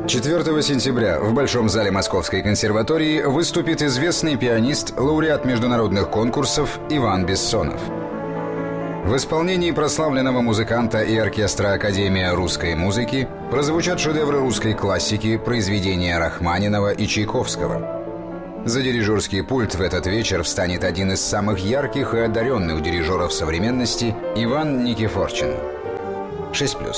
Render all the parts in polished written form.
4 сентября в Большом зале Московской консерватории выступит известный пианист, лауреат международных конкурсов Иван Бессонов. В исполнении прославленного музыканта и оркестра Академия русской музыки прозвучат шедевры русской классики, произведения Рахманинова и Чайковского. За дирижерский пульт в этот вечер встанет один из самых ярких и одаренных дирижеров современности Иван Никифорчин. 6+.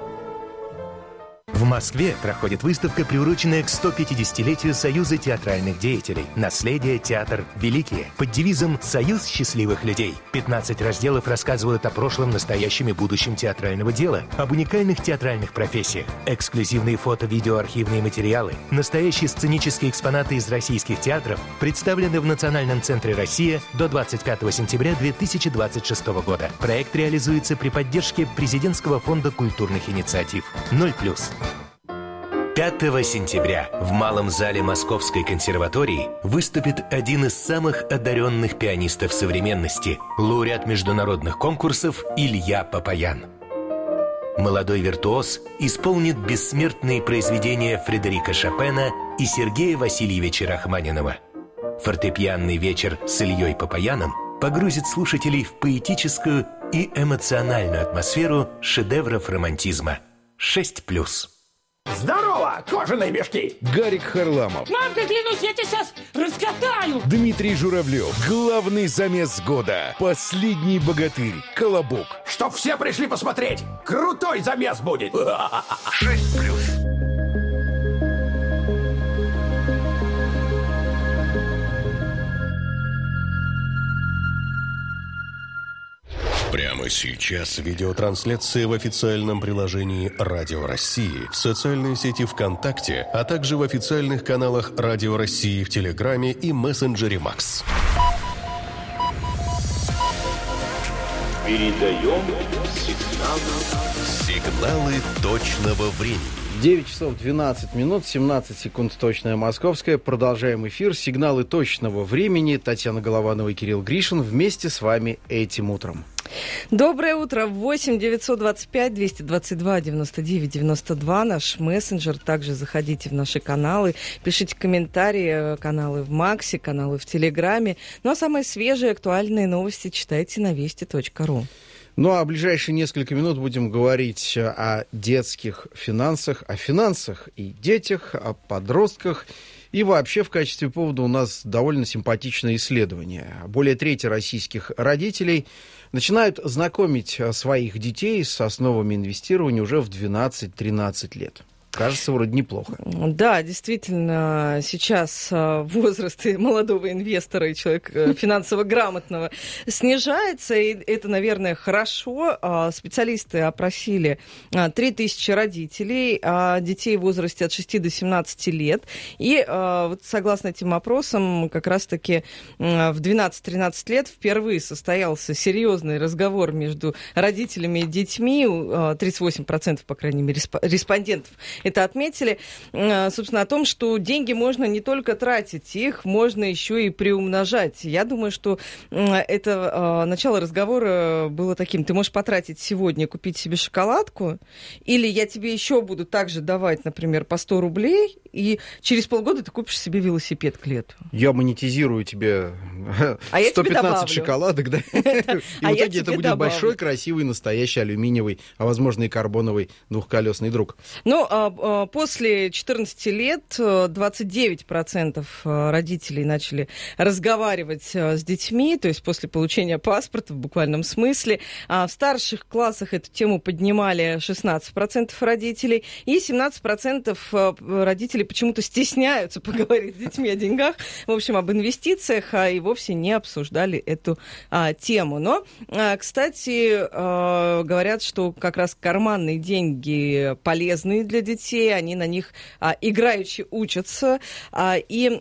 В Москве проходит выставка, приуроченная к 150-летию Союза театральных деятелей «Наследие. Театр. Великие» под девизом «Союз счастливых людей». 15 разделов рассказывают о прошлом, настоящем и будущем театрального дела, об уникальных театральных профессиях, эксклюзивные фото-видеоархивные материалы, настоящие сценические экспонаты из российских театров представлены в Национальном центре «Россия» до 25 сентября 2026 года. Проект реализуется при поддержке Президентского фонда культурных инициатив. 0+. 5 сентября в Малом зале Московской консерватории выступит один из самых одаренных пианистов современности, лауреат международных конкурсов Илья Папаян. Молодой виртуоз исполнит бессмертные произведения Фредерика Шопена и Сергея Васильевича Рахманинова. Фортепианный вечер с Ильей Папаяном погрузит слушателей в поэтическую и эмоциональную атмосферу шедевров романтизма. 6+. Здорово, кожаные мешки! Гарик Харламов. Мамка, клянусь, я тебя сейчас раскатаю! Дмитрий Журавлев. Главный замес года. Последний богатырь. Колобок. Чтоб все пришли посмотреть! Крутой замес будет! 6+. Прямо сейчас видеотрансляция в официальном приложении «Радио России», в социальной сети ВКонтакте, а также в официальных каналах «Радио России» в Телеграме и мессенджере «Макс». Передаем сигналы точного времени. 9 часов 12 минут, 17 секунд точное московское. Продолжаем эфир. Сигналы точного времени. Татьяна Голованова и Кирилл Гришин вместе с вами этим утром. Доброе утро. 8 925 222 99 92. Наш мессенджер. Также заходите в наши каналы. Пишите комментарии. Каналы в Максе, каналы в Телеграме. Ну а самые свежие актуальные новости читайте на вести.ру. Ну а в ближайшие несколько минут будем говорить о детских финансах, о финансах и детях, о подростках. И вообще в качестве повода у нас довольно симпатичное исследование. Более трети российских родителей начинают знакомить своих детей с основами инвестирования уже в 12-13 лет. Кажется, вроде неплохо. Да, действительно, сейчас возраст молодого инвестора и человека финансово грамотного снижается, и это, наверное, хорошо. Специалисты опросили 3000 родителей, детей в возрасте от 6 до 17 лет. И вот согласно этим опросам, как раз-таки в 12-13 лет впервые состоялся серьезный разговор между родителями и детьми. 38%, по крайней мере, респондентов это отметили, собственно, о том, что деньги можно не только тратить, их можно еще и приумножать. Я думаю, что это начало разговора было таким: ты можешь потратить сегодня, купить себе шоколадку, или я тебе еще буду также давать, например, по 100 рублей, и через полгода ты купишь себе велосипед к лету. Я монетизирую тебе 115 шоколадок, да? И в итоге это будет большой, красивый, настоящий алюминиевый, а возможно и карбоновый двухколесный друг. Ну, после 14 лет 29% родителей начали разговаривать с детьми, то есть после получения паспорта в буквальном смысле. В старших классах эту тему поднимали 16% родителей, и 17% родителей почему-то стесняются поговорить с детьми о деньгах, в общем, об инвестициях, и вовсе не обсуждали эту тему. Но, кстати, говорят, что как раз карманные деньги полезны для детей, они на них играючи учатся, и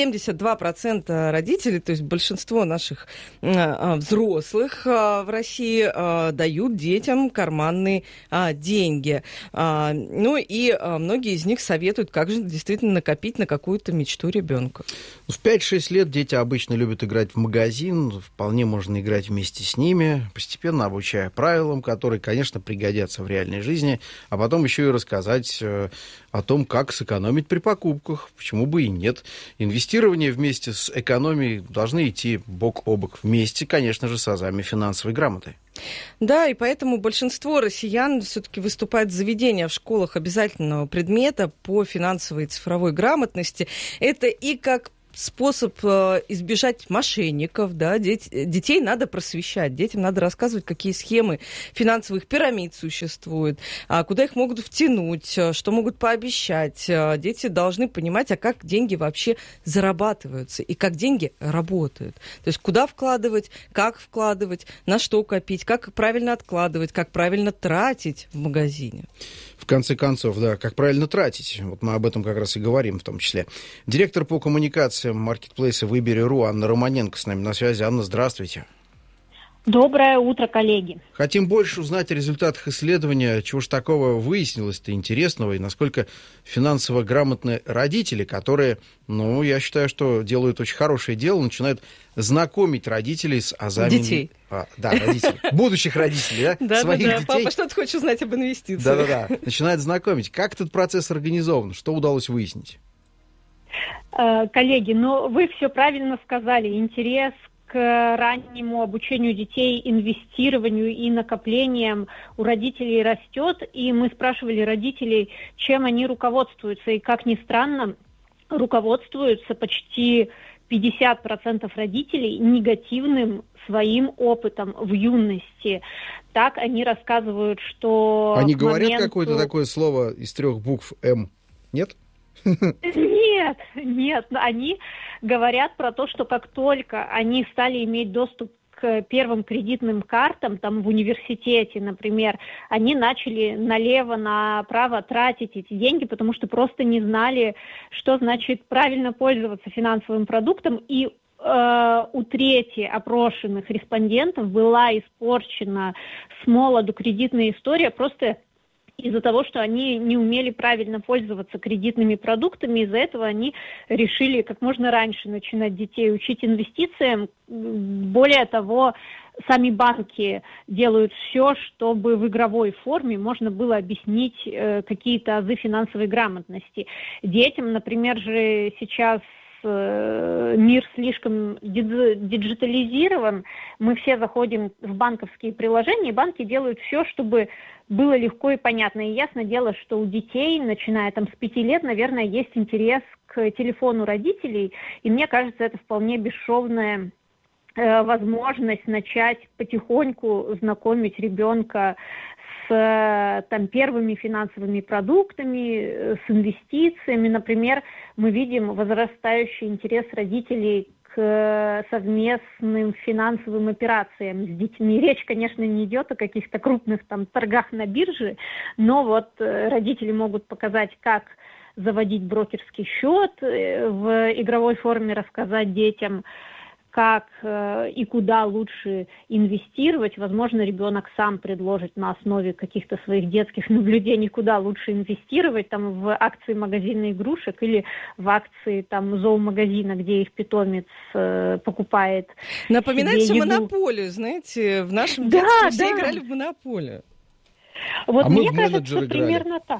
72% родителей, то есть большинство наших взрослых в России, дают детям карманные деньги. Ну и многие из них советуют, как же действительно накопить на какую-то мечту ребенка. В 5-6 лет дети обычно любят играть в магазин, вполне можно играть вместе с ними, постепенно обучая правилам, которые, конечно, пригодятся в реальной жизни, а потом еще и рассказать о том, как сэкономить при покупках. Почему бы и нет. Инвестирование вместе с экономией должны идти бок о бок вместе, конечно же, с азами финансовой грамоты. Да, и поэтому большинство россиян все-таки выступает за введение в школах обязательного предмета по финансовой и цифровой грамотности. Это и как способ избежать мошенников, да, детей надо просвещать, детям надо рассказывать, какие схемы финансовых пирамид существуют, куда их могут втянуть, что могут пообещать. Дети должны понимать, как деньги вообще зарабатываются и как деньги работают. То есть куда вкладывать, на что копить, как правильно откладывать, как правильно тратить в магазине. В конце концов, да, как правильно тратить. Вот мы об этом как раз и говорим в том числе. Директор по коммуникациям маркетплейса Выбери.ру Анна Романенко с нами на связи. Анна, здравствуйте. Доброе утро, коллеги. Хотим больше узнать о результатах исследования. Чего ж такого выяснилось-то интересного? И насколько финансово грамотные родители, которые, я считаю, что делают очень хорошее дело, начинают знакомить родителей с азами... Детей. Родителей. Будущих родителей, да? Своих детей. Папа, что ты хочешь узнать об инвестициях? Да. Начинают знакомить. Как этот процесс организован? Что удалось выяснить? Коллеги, вы все правильно сказали. Интерес к раннему обучению детей, инвестированию и накоплениям у родителей растет. И мы спрашивали родителей, чем они руководствуются. И, как ни странно, руководствуются почти 50% родителей негативным своим опытом в юности. Так они рассказывают, что... Они говорят какое-то такое слово из 3 букв «М»? Нет? Нет. Они говорят про то, что как только они стали иметь доступ к первым кредитным картам, там в университете, например, они начали налево-направо тратить эти деньги, потому что просто не знали, что значит правильно пользоваться финансовым продуктом. И у трети опрошенных респондентов была испорчена с молоду кредитная история просто из-за того, что они не умели правильно пользоваться кредитными продуктами. Из-за этого они решили как можно раньше начинать детей учить инвестициям. Более того, сами банки делают все, чтобы в игровой форме можно было объяснить какие-то азы финансовой грамотности. Детям, например, же сейчас мир слишком диджитализирован, мы все заходим в банковские приложения, и банки делают все, чтобы было легко и понятно. И ясно дело, что у детей, начиная с 5 лет, наверное, есть интерес к телефону родителей, и мне кажется, это вполне бесшовная возможность начать потихоньку знакомить ребенка с первыми финансовыми продуктами, с инвестициями. Например, мы видим возрастающий интерес родителей к совместным финансовым операциям с детьми. Речь, конечно, не идет о каких-то крупных торгах на бирже, но родители могут показать, как заводить брокерский счет, в игровой форме рассказать детям, как и куда лучше инвестировать. Возможно, ребенок сам предложит на основе каких-то своих детских наблюдений, куда лучше инвестировать, в акции магазина игрушек или в акции зоомагазина, где их питомец покупает. Напоминайте монополию, знаете, в нашем детстве все играли в монополию. Мне кажется, примерно так.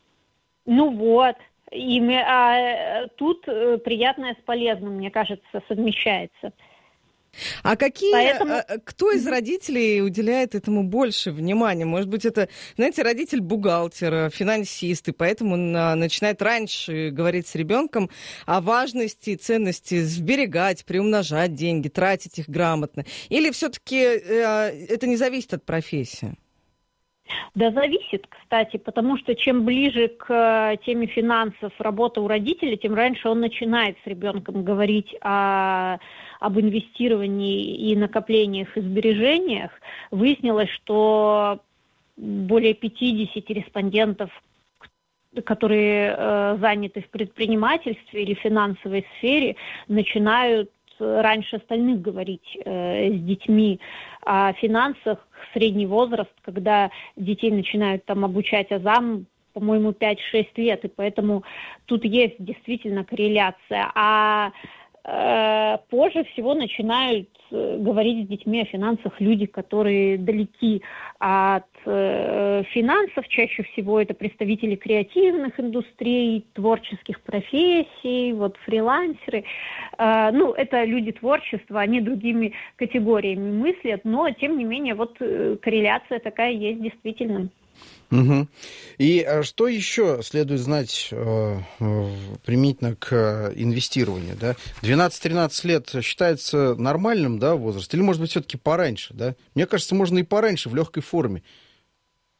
Тут приятное с полезным, мне кажется, совмещается. А кто из родителей уделяет этому больше внимания? Может быть, это, родитель-бухгалтер, финансист, и поэтому начинает раньше говорить с ребенком о важности и ценности сберегать, приумножать деньги, тратить их грамотно. Или все-таки это не зависит от профессии? Да, зависит, кстати, потому что чем ближе к теме финансов работа у родителей, тем раньше он начинает с ребенком говорить об инвестировании и накоплениях и сбережениях. Выяснилось, что более 50 респондентов, которые заняты в предпринимательстве или финансовой сфере, начинают раньше остальных говорить с детьми о финансах. Средний возраст, когда детей начинают обучать азам, по-моему, 5-6 лет, и поэтому тут есть действительно корреляция. А позже всего начинают говорить с детьми о финансах люди, которые далеки от финансов. Чаще всего это представители креативных индустрий, творческих профессий, вот фрилансеры. Это люди творчества, они другими категориями мыслят, но, тем не менее, вот корреляция такая есть действительно. Угу. И что еще следует знать применительно к инвестированию? Да? 12-13 лет считается нормальным, да, возраст? Или, может быть, все-таки пораньше? Да? Мне кажется, можно и пораньше, в легкой форме.